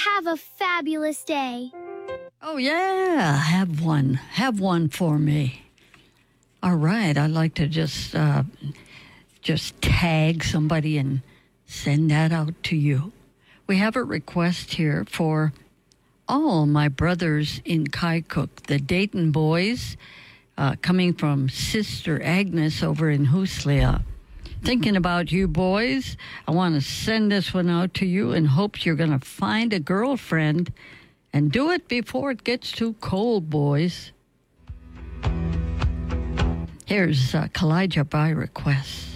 Have a fabulous day. Oh, yeah, have one. Have one for me. All right, I'd like to just tag somebody and send that out to you. We have a request here for all my brothers in Kaikouk, the Dayton boys, coming from Sister Agnes over in Huslia. Thinking about you boys, I want to send this one out to you in hopes you're going to find a girlfriend and do it before it gets too cold, boys. Here's Kalijah by request.